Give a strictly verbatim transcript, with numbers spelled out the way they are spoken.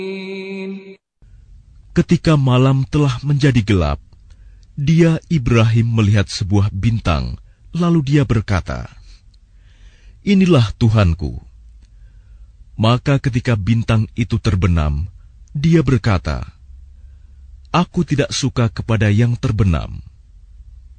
Ketika malam telah menjadi gelap, dia Ibrahim melihat sebuah bintang, lalu dia berkata, "Inilah Tuhanku." Maka ketika bintang itu terbenam, dia berkata, "Aku tidak suka kepada yang terbenam."